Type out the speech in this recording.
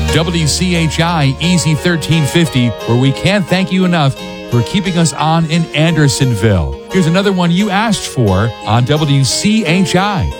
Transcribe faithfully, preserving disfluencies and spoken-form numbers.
W C H I Easy thirteen fifty, where we can't thank you enough for keeping us on in Andersonville. Here's another one you asked for on W C H I.